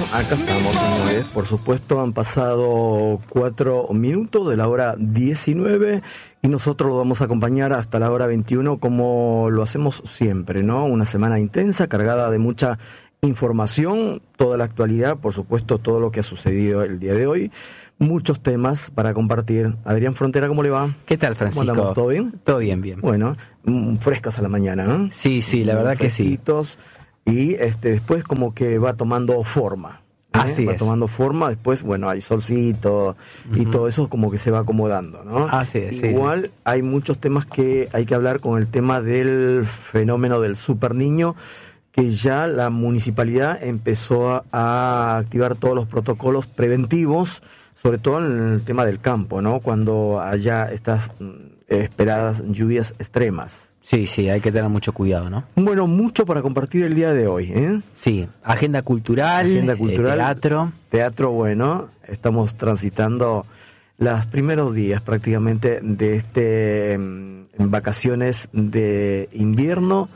acá estamos, señores. Por supuesto, han pasado 4 minutos de la hora 19 y nosotros lo vamos a acompañar hasta la hora 21 como lo hacemos siempre, ¿no? Una semana intensa, cargada de mucha información, toda la actualidad, por supuesto, todo lo que ha sucedido el día de hoy. Muchos temas para compartir. Adrián Frontera, ¿cómo le va? ¿Qué tal, Francisco? ¿Cómo andamos? ¿Todo bien? Todo bien, bien. Bueno, frescas a la mañana, ¿no? Sí, la verdad que sí. Y después como que va tomando forma. Así va es. tomando forma, después, bueno, hay solcito y todo eso como que se va acomodando, ¿no? Así es. Igual sí. hay muchos temas que hay que hablar con el tema del fenómeno del super niño, que ya la municipalidad empezó a activar todos los protocolos preventivos, sobre todo en el tema del campo, ¿no? Cuando haya estas esperadas lluvias extremas. Sí, hay que tener mucho cuidado, ¿no? Bueno, mucho para compartir el día de hoy, ¿eh? Sí, agenda cultural, teatro, bueno, estamos transitando los primeros días prácticamente de en vacaciones de invierno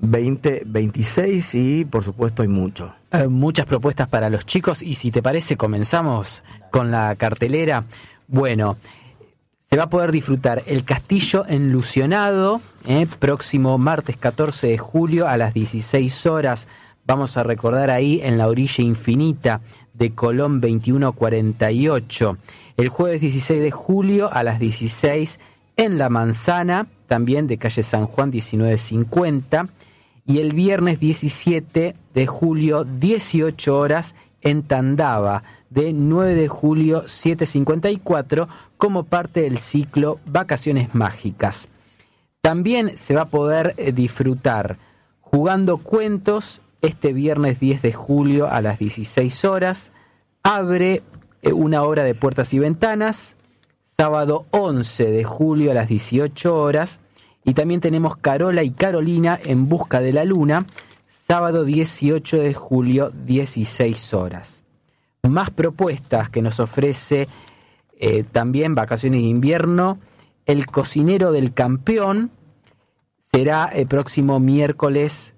2026 y por supuesto hay mucho. Muchas propuestas para los chicos y si te parece comenzamos con la cartelera. Bueno, se va a poder disfrutar El Castillo enlucionado, próximo martes 14 de julio a las 16 horas. Vamos a recordar ahí En la orilla infinita de Colón 2148. El jueves 16 de julio a las 16 en La Manzana, también de calle San Juan 1950. Y el viernes 17 de julio, 18 horas, en Tandava, de 9 de julio, 7:54, como parte del ciclo Vacaciones Mágicas. También se va a poder disfrutar Jugando Cuentos este viernes 10 de julio a las 16 horas. Abre una hora de Puertas y Ventanas, sábado 11 de julio a las 18 horas. Y también tenemos Carola y Carolina en Busca de la Luna, sábado 18 de julio, 16 horas. Más propuestas que nos ofrece también Vacaciones de Invierno. El Cocinero del Campeón será el próximo miércoles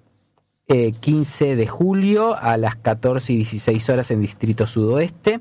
15 de julio a las 14 y 16 horas en Distrito Sudoeste.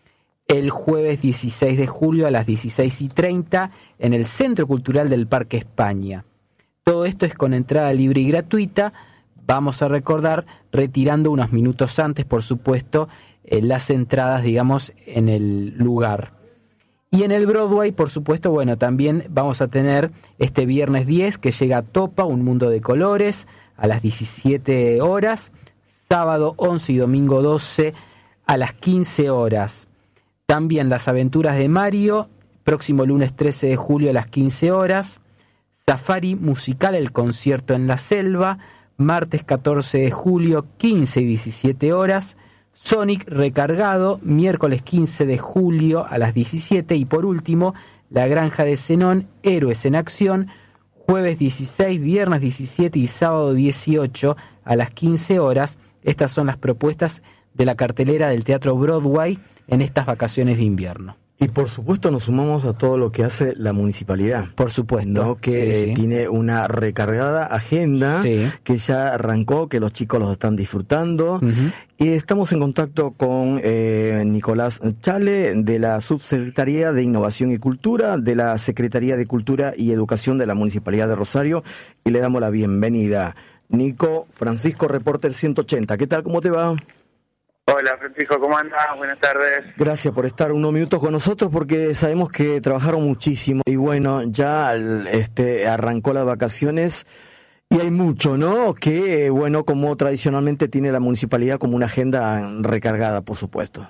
El jueves 16 de julio a las 16:30 en el Centro Cultural del Parque España. Todo esto es con entrada libre y gratuita. Vamos a recordar, retirando unos minutos antes, por supuesto, las entradas, digamos, en el lugar. Y en el Broadway, por supuesto, bueno, también vamos a tener este viernes 10 que llega Topa, Un Mundo de Colores, a las 17 horas. Sábado 11 y domingo 12 a las 15 horas. También Las Aventuras de Mario, próximo lunes 13 de julio a las 15 horas. Safari Musical, El Concierto en la Selva, martes 14 de julio, 15 y 17 horas. Sonic Recargado, miércoles 15 de julio a las 17. Y por último, La Granja de Zenón, Héroes en Acción, jueves 16, viernes 17 y sábado 18 a las 15 horas. Estas son las propuestas de la cartelera del Teatro Broadway en estas vacaciones de invierno. Y por supuesto nos sumamos a todo lo que hace la municipalidad. Por supuesto. ¿No? Que sí. Tiene una recargada agenda que ya arrancó, que los chicos los están disfrutando. Uh-huh. Y estamos en contacto con Nicolás Chale, de la Subsecretaría de Innovación y Cultura, de la Secretaría de Cultura y Educación de la Municipalidad de Rosario, y le damos la bienvenida. Nico, Francisco, Reporter 180. ¿Qué tal? ¿Cómo te va? Hola Francisco, ¿cómo andás? Buenas tardes. Gracias por estar unos minutos con nosotros porque sabemos que trabajaron muchísimo y bueno, ya arrancó las vacaciones y hay mucho, ¿no? Que bueno, como tradicionalmente tiene la municipalidad como una agenda recargada, por supuesto.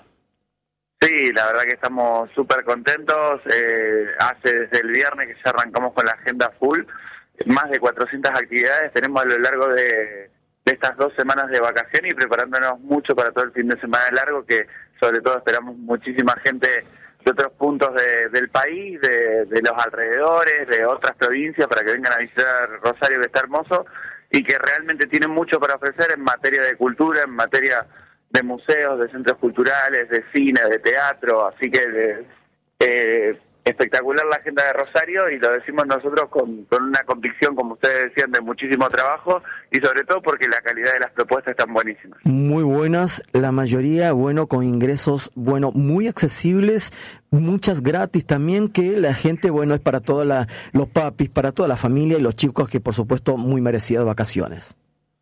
Sí, la verdad que estamos súper contentos. Hace desde el viernes que ya arrancamos con la agenda full, más de 400 actividades tenemos a lo largo de estas 2 semanas de vacaciones y preparándonos mucho para todo el fin de semana largo, que sobre todo esperamos muchísima gente de otros puntos del país, de los alrededores, de otras provincias, para que vengan a visitar Rosario, que está hermoso, y que realmente tienen mucho para ofrecer en materia de cultura, en materia de museos, de centros culturales, de cine, de teatro, así que espectacular la agenda de Rosario, y lo decimos nosotros con una convicción, como ustedes decían, de muchísimo trabajo, y sobre todo porque la calidad de las propuestas están buenísimas. Muy buenas, la mayoría, bueno, con ingresos, bueno, muy accesibles, muchas gratis también, que la gente, bueno, es para todos los papis, para toda la familia y los chicos, que por supuesto muy merecidas vacaciones.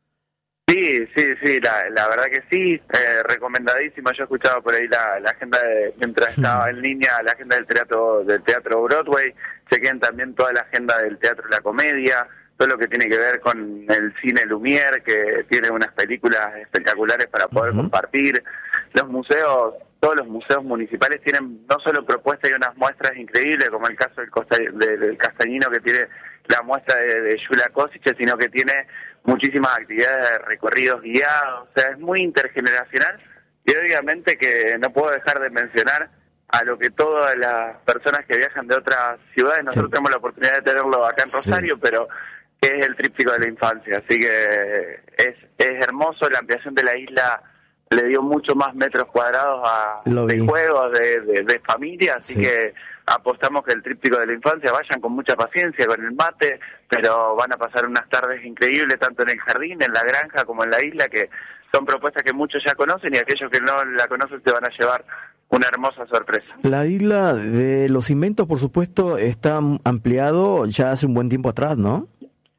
Sí, la verdad que sí, recomendadísima. Yo he escuchado por ahí la agenda mientras estaba en línea, la agenda del teatro Broadway, chequen también toda la agenda del teatro La Comedia, todo lo que tiene que ver con el cine Lumière, que tiene unas películas espectaculares para poder compartir. Los museos, todos los museos municipales tienen no solo propuestas y unas muestras increíbles, como el caso del Castañino, que tiene la muestra de Yula Kosice, sino que tiene muchísimas actividades de recorridos guiados. O sea, es muy intergeneracional, y obviamente que no puedo dejar de mencionar a lo que todas las personas que viajan de otras ciudades, nosotros tenemos la oportunidad de tenerlo acá en Rosario, pero que es el tríptico de la infancia. Así que es hermoso. La ampliación de la isla le dio mucho más metros cuadrados de juegos, de familia, así que apostamos que el tríptico de la infancia vayan con mucha paciencia, con el mate, pero van a pasar unas tardes increíbles, tanto en el jardín, en la granja, como en la isla, que son propuestas que muchos ya conocen, y aquellos que no la conocen se van a llevar una hermosa sorpresa. La isla de los inventos, por supuesto, está ampliado ya hace un buen tiempo atrás, ¿no?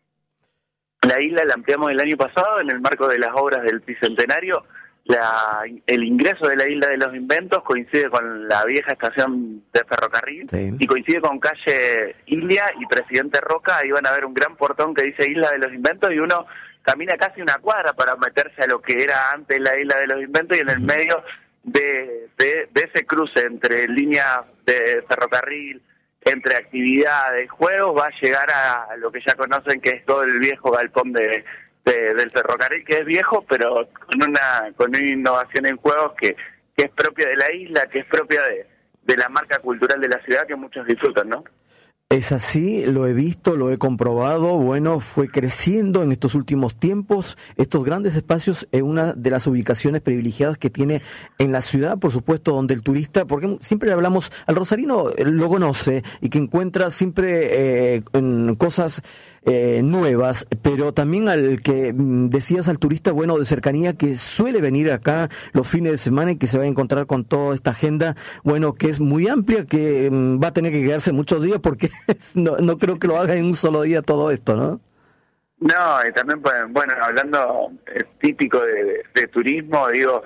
La isla la ampliamos el año pasado en el marco de las obras del Bicentenario. El ingreso de la Isla de los Inventos coincide con la vieja estación de ferrocarril, y coincide con calle Ilia y Presidente Roca. Ahí van a ver un gran portón que dice Isla de los Inventos, y uno camina casi una cuadra para meterse a lo que era antes la Isla de los Inventos, y en el medio de ese cruce entre líneas de ferrocarril, entre actividades, juegos, va a llegar a lo que ya conocen, que es todo el viejo galpón del ferrocarril, que es viejo, pero con una innovación en juegos que es propia de la isla, que es propia de la marca cultural de la ciudad, que muchos disfrutan, ¿no? Es así, lo he visto, lo he comprobado. Bueno, fue creciendo en estos últimos tiempos estos grandes espacios, en una de las ubicaciones privilegiadas que tiene en la ciudad, por supuesto, donde el turista, porque siempre hablamos, al rosarino lo conoce y que encuentra siempre cosas nuevas, pero también al que decías, al turista, bueno, de cercanía, que suele venir acá los fines de semana y que se va a encontrar con toda esta agenda, bueno, que es muy amplia, que va a tener que quedarse muchos días, porque no creo que lo haga en un solo día todo esto, ¿no? No, y también, bueno, hablando típico de turismo, digo,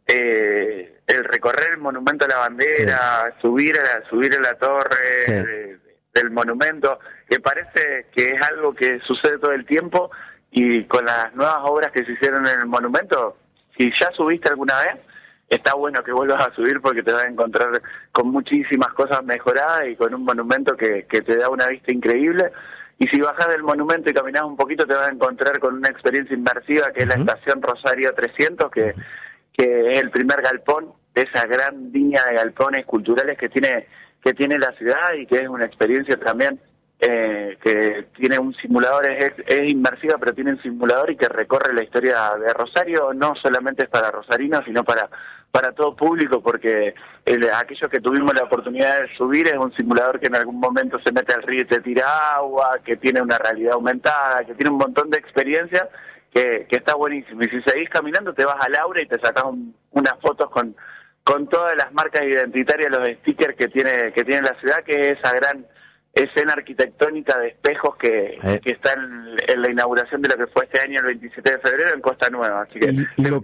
el recorrer el monumento a la bandera, subir a la torre del monumento, que parece que es algo que sucede todo el tiempo, y con las nuevas obras que se hicieron en el monumento, si ya subiste alguna vez, está bueno que vuelvas a subir, porque te vas a encontrar con muchísimas cosas mejoradas y con un monumento que te da una vista increíble. Y si bajás del monumento y caminás un poquito, te vas a encontrar con una experiencia inmersiva, que es la estación Rosario 300, que es el primer galpón de esa gran línea de galpones culturales que tiene la ciudad, y que es una experiencia también que tiene un simulador, es inmersiva, pero tiene un simulador y que recorre la historia de Rosario. No solamente es para rosarinos, sino para todo público, porque aquellos que tuvimos la oportunidad de subir, es un simulador que en algún momento se mete al río y te tira agua, que tiene una realidad aumentada, que tiene un montón de experiencias, que está buenísimo. Y si seguís caminando, te vas al Aura y te sacás unas fotos con todas las marcas identitarias, los stickers que tiene la ciudad, que es esa gran escena arquitectónica de espejos que está en la inauguración de lo que fue este año, el 27 de febrero, en Costa Nueva. Así que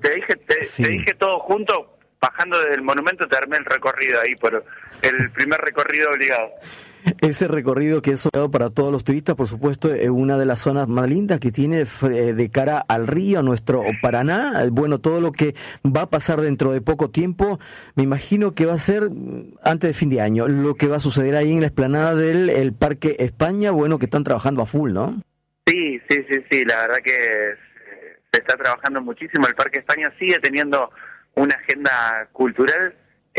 te dije todo junto. Bajando desde el monumento te armé el recorrido ahí, por el primer recorrido obligado. Ese recorrido que es obligado para todos los turistas, por supuesto, es una de las zonas más lindas que tiene de cara al río, a nuestro Paraná. Bueno, todo lo que va a pasar dentro de poco tiempo, me imagino que va a ser antes de fin de año, lo que va a suceder ahí en la explanada del Parque España, bueno, que están trabajando a full, ¿no? Sí, la verdad que se está trabajando muchísimo. El Parque España sigue teniendo una agenda cultural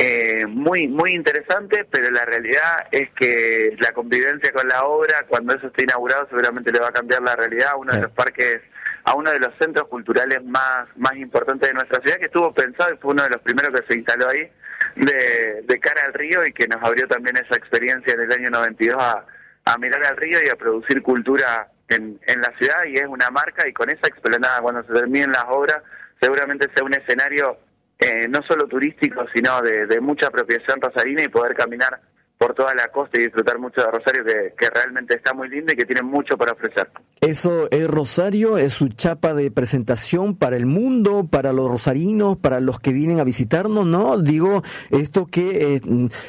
muy interesante, pero la realidad es que la convivencia con la obra, cuando eso esté inaugurado, seguramente le va a cambiar la realidad a uno de los parques, a uno de los centros culturales más importantes de nuestra ciudad, que estuvo pensado y fue uno de los primeros que se instaló ahí. de cara al río y que nos abrió también esa experiencia en el año 92 a mirar al río y a producir cultura en la ciudad, y es una marca, y con esa explanada, cuando se terminen las obras, seguramente sea un escenario no solo turístico, sino de mucha apropiación rosarina, y poder caminar por toda la costa y disfrutar mucho de Rosario, que realmente está muy linda y que tiene mucho para ofrecer. Eso es Rosario, es su chapa de presentación para el mundo, para los rosarinos, para los que vienen a visitarnos, ¿no? Digo, esto que...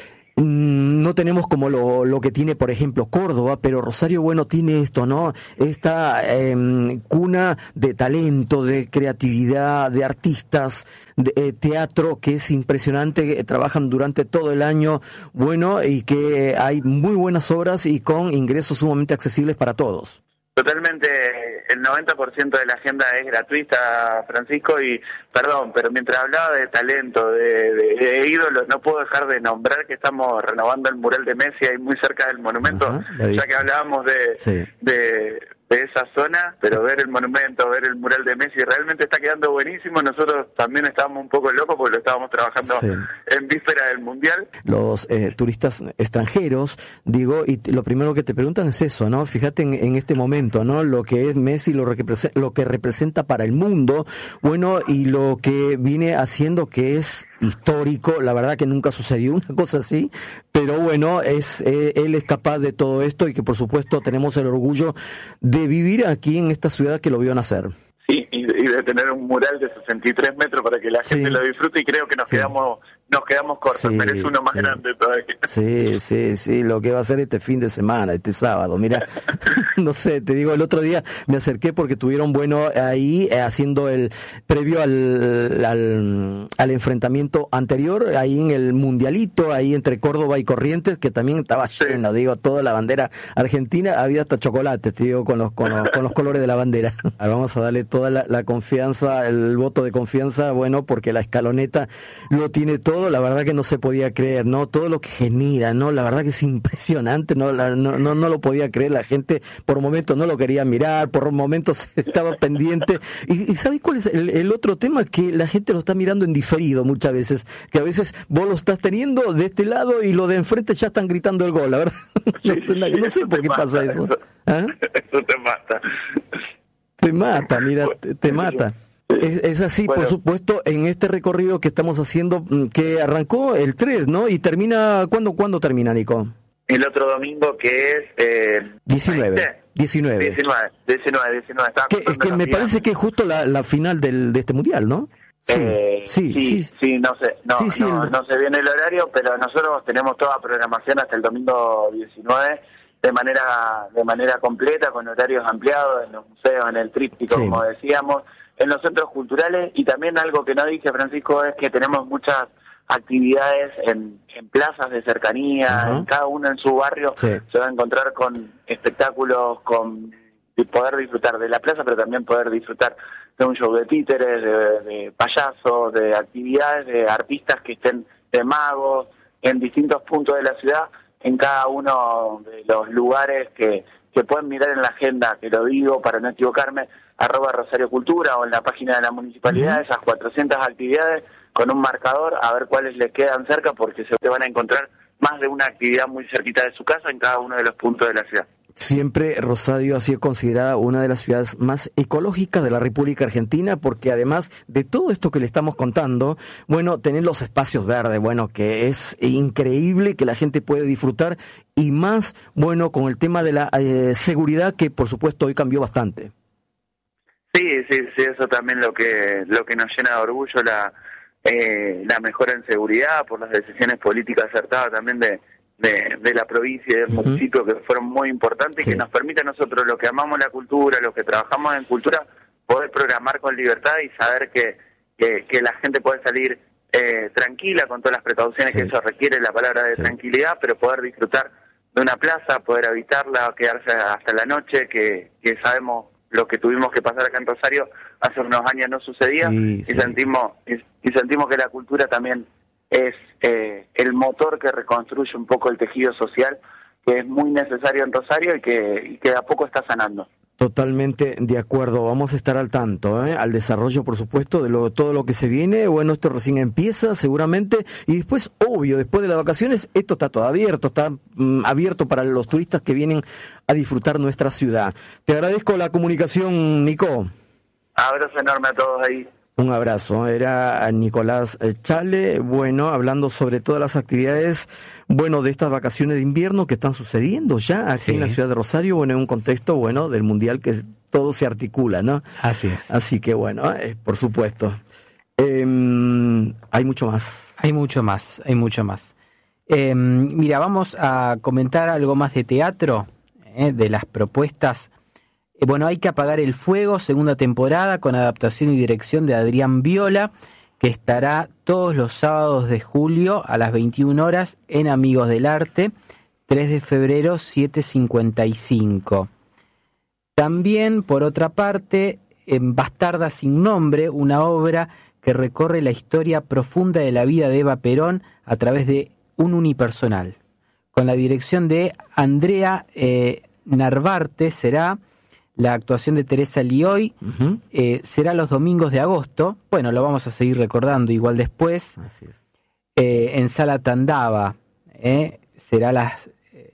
no tenemos como lo que tiene, por ejemplo, Córdoba, pero Rosario, bueno, tiene esto, ¿no? Esta cuna de talento, de creatividad, de artistas, de teatro, que es impresionante, que trabajan durante todo el año, bueno, y que hay muy buenas obras y con ingresos sumamente accesibles para todos. Totalmente, el 90% de la agenda es gratuita, Francisco, y perdón, pero mientras hablaba de talento, de ídolos, no puedo dejar de nombrar que estamos renovando el mural de Messi ahí muy cerca del monumento. Ajá, ya que hablábamos de esa zona, pero ver el monumento, ver el mural de Messi, realmente está quedando buenísimo. Nosotros también estábamos un poco locos porque lo estábamos trabajando en víspera del Mundial. Los turistas extranjeros, digo, y lo primero que te preguntan es eso, ¿no? Fíjate en este momento, ¿no? Lo que es Messi, lo que representa para el mundo, bueno, y lo que viene haciendo, que es histórico, la verdad que nunca sucedió una cosa así, pero bueno, él es capaz de todo esto, y que por supuesto tenemos el orgullo de vivir aquí en esta ciudad que lo vio nacer. Sí, y de tener un mural de 63 metros para que la gente lo disfrute, y creo que nos quedamos cortos, merece uno más grande todavía. Sí, lo que va a ser este fin de semana, este sábado, mira, no sé, te digo, el otro día me acerqué porque tuvieron, bueno, ahí haciendo el previo al enfrentamiento anterior, ahí en el Mundialito, ahí entre Córdoba y Corrientes, que también estaba lleno, digo, toda la bandera argentina, había hasta chocolate, te digo, con los colores de la bandera. Vamos a darle toda la confianza, el voto de confianza, bueno, porque la escaloneta lo tiene todo. La verdad que no se podía creer, ¿no? Todo lo que genera, ¿no? La verdad que es impresionante, no lo podía creer. La gente por momentos no lo quería mirar, por momentos estaba pendiente. ¿Y sabes cuál es el otro tema? Que la gente lo está mirando en diferido muchas veces, que a veces vos lo estás teniendo de este lado y lo de enfrente ya están gritando el gol, la verdad. No sé por qué pasa eso. ¿Ah? Eso te mata. Te mata, mira, te mata. Es así, bueno, por supuesto, en este recorrido que estamos haciendo, que arrancó el 3, ¿no? Y termina, ¿cuándo termina, Nico? El otro domingo, que es... 19. Que me parece que es justo la final de este Mundial, ¿no? Sí, no sé bien el horario, pero nosotros tenemos toda programación hasta el domingo 19 de manera completa, con horarios ampliados en los museos, en el tríptico, como decíamos, en los centros culturales. Y también algo que no dije, Francisco, es que tenemos muchas actividades en plazas de cercanía, en cada uno en su barrio se va a encontrar con espectáculos, con poder disfrutar de la plaza, pero también poder disfrutar de un show de títeres, de payasos, de actividades de artistas que estén, de magos, en distintos puntos de la ciudad, en cada uno de los lugares que pueden mirar en la agenda, que lo digo para no equivocarme, @Rosario Cultura, o en la página de la municipalidad, esas 400 actividades con un marcador, a ver cuáles les quedan cerca, porque se te van a encontrar más de una actividad muy cerquita de su casa en cada uno de los puntos de la ciudad. Siempre Rosario ha sido considerada una de las ciudades más ecológicas de la República Argentina, porque además de todo esto que le estamos contando, bueno, tener los espacios verdes, bueno, que es increíble, que la gente puede disfrutar, y más, bueno, con el tema de la seguridad, que por supuesto hoy cambió bastante. Sí, eso también lo que nos llena de orgullo, la mejora en seguridad por las decisiones políticas acertadas también de la provincia y del municipio, que fueron muy importantes y que nos permite a nosotros, los que amamos la cultura, los que trabajamos en cultura, poder programar con libertad y saber que la gente puede salir tranquila, con todas las precauciones que eso requiere, la palabra de tranquilidad, pero poder disfrutar de una plaza, poder habitarla, quedarse hasta la noche, que sabemos lo que tuvimos que pasar acá en Rosario hace unos años no sucedía, y sentimos que la cultura también es el motor que reconstruye un poco el tejido social, que es muy necesario en Rosario y que de a poco está sanando. Totalmente de acuerdo, vamos a estar al tanto, al desarrollo, por supuesto, de todo lo que se viene. Bueno, esto recién empieza seguramente, y después, obvio, después de las vacaciones, esto está todo abierto, está abierto para los turistas que vienen a disfrutar nuestra ciudad. Te agradezco la comunicación, Nico. Abrazo enorme a todos ahí. Un abrazo, era Nicolás Chale, bueno, hablando sobre todas las actividades, bueno, de estas vacaciones de invierno que están sucediendo ya aquí en la ciudad de Rosario, bueno, en un contexto, bueno, del mundial que todo se articula, ¿no? Así es. Así que bueno, por supuesto. Hay mucho más. Hay mucho más. Mira, vamos a comentar algo más de teatro, de las propuestas. Bueno, Hay que apagar el fuego, segunda temporada, con adaptación y dirección de Adrián Viola, que estará todos los sábados de julio a las 21 horas en Amigos del Arte, 3 de febrero, 7:55. También, por otra parte, en Bastarda sin nombre, una obra que recorre la historia profunda de la vida de Eva Perón a través de un unipersonal. Con la dirección de Andrea Narvarte será la actuación de Teresa Lioy, será los domingos de agosto. Bueno, lo vamos a seguir recordando igual después. Así es. En Sala Tandava, será las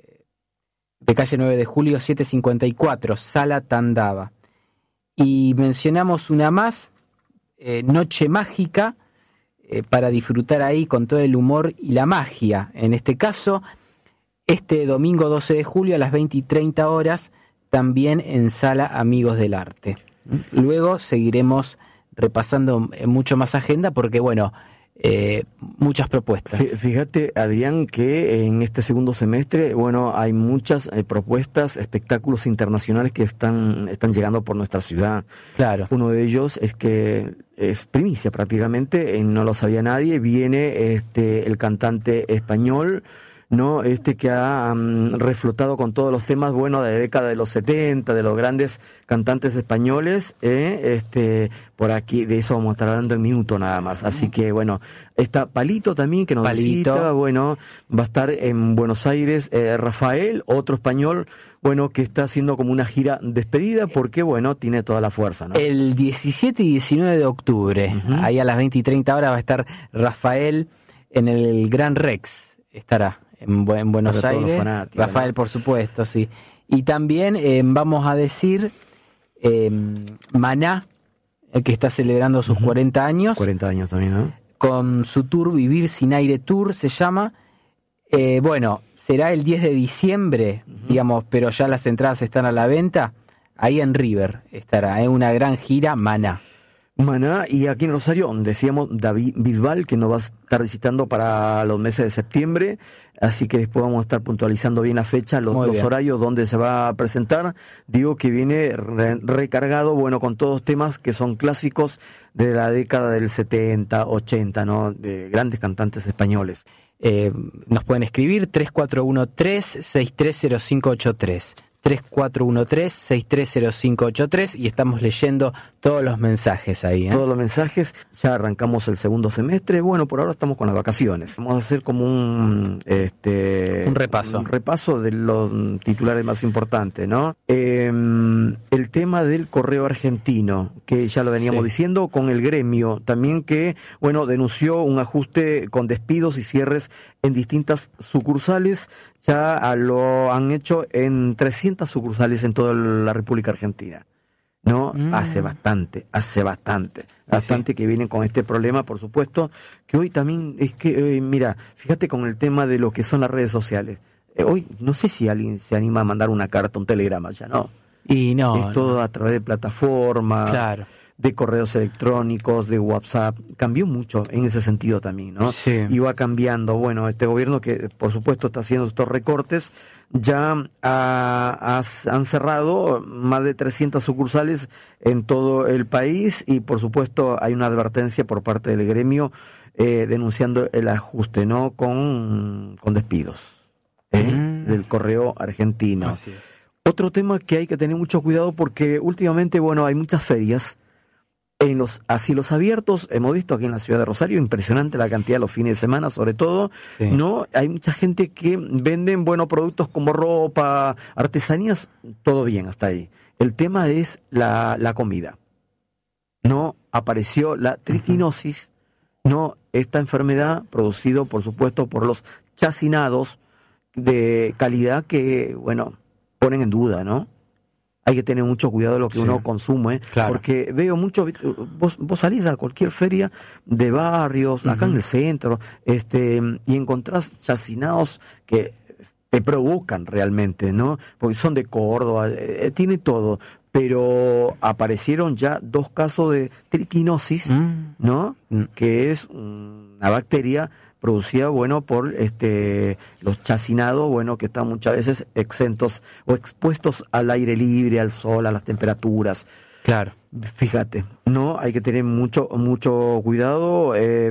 de calle 9 de julio, 7:54, Sala Tandava. Y mencionamos una más, Noche Mágica, para disfrutar ahí con todo el humor y la magia. En este caso, este domingo 12 de julio a las 20:30 horas, también en Sala Amigos del Arte. Luego seguiremos repasando mucho más agenda porque, bueno, muchas propuestas. Fíjate, Adrián, que en este segundo semestre, bueno, hay muchas propuestas, espectáculos internacionales que están llegando por nuestra ciudad. Claro. Uno de ellos es que es primicia prácticamente, no lo sabía nadie, viene el cantante español, ¿no? Que ha reflotado con todos los temas, bueno, de la década de los 70, de los grandes cantantes españoles, por aquí, de eso vamos a estar hablando en minuto nada más. Así que, bueno, está Palito también, que nos visita, bueno, va a estar en Buenos Aires, Rafael, otro español, bueno, que está haciendo como una gira despedida, porque, bueno, tiene toda la fuerza, ¿no? El 17 y 19 de octubre, ahí a las 20:30 horas va a estar Rafael en el Gran Rex, estará en Buenos Aires, Rafael, ¿no? Por supuesto, sí. Y también vamos a decir Maná, que está celebrando sus 40 años. 40 años también, ¿no? Con su tour Vivir Sin Aire Tour se llama. Bueno, será el 10 de diciembre, digamos, pero ya las entradas están a la venta. Ahí en River estará, una gran gira Maná. Maná, y aquí en Rosario, decíamos David Bisbal, que nos va a estar visitando para los meses de septiembre, así que después vamos a estar puntualizando bien la fecha, los horarios donde se va a presentar. Digo que viene recargado, bueno, con todos temas que son clásicos de la década del 70, 80, ¿no? De grandes cantantes españoles. Nos pueden escribir 3413-630583. 3413-630583 y estamos leyendo todos los mensajes ahí. Todos los mensajes, ya arrancamos el segundo semestre, bueno, por ahora estamos con las vacaciones. Vamos a hacer como un repaso. Un repaso de los titulares más importantes, ¿no? El tema del correo argentino, que ya lo veníamos diciendo, con el gremio también que, bueno, denunció un ajuste con despidos y cierres en distintas sucursales. Ya lo han hecho en 300 sucursales en toda la República Argentina, ¿no? Hace bastante que vienen con este problema, por supuesto, que hoy también es que, mira, fíjate con el tema de lo que son las redes sociales. Hoy no sé si alguien se anima a mandar una carta, un telegrama, ya no. Y no. Es todo a través de plataformas. Claro. De correos electrónicos, de WhatsApp, cambió mucho en ese sentido también, ¿no? Sí. Y va cambiando. Bueno, este gobierno que por supuesto está haciendo estos recortes, ya han cerrado más de 300 sucursales en todo el país y por supuesto hay una advertencia por parte del gremio denunciando el ajuste, ¿no? Con despidos del correo argentino. Así es. Otro tema que hay que tener mucho cuidado porque últimamente, bueno, hay muchas ferias En los asilos abiertos, hemos visto aquí en la ciudad de Rosario, impresionante la cantidad los fines de semana, sobre todo, Sí. ¿no? Hay mucha gente que venden buenos productos como ropa, artesanías, todo bien hasta ahí. El tema es la comida. No apareció la triquinosis, no esta enfermedad producida, por supuesto, por los chacinados de calidad que, bueno, ponen en duda, ¿no? Hay que tener mucho cuidado de lo que Sí. uno consume, Claro. porque veo mucho, vos salís a cualquier feria de barrios, acá en el centro, y encontrás chacinados que te provocan realmente, ¿no? Porque son de Córdoba, tiene todo, pero aparecieron ya 2 casos de triquinosis, ¿no? Que es una bacteria producida, bueno, por los chacinados, bueno, que están muchas veces exentos o expuestos al aire libre, al sol, a las temperaturas. Claro. Fíjate, no hay que tener mucho cuidado.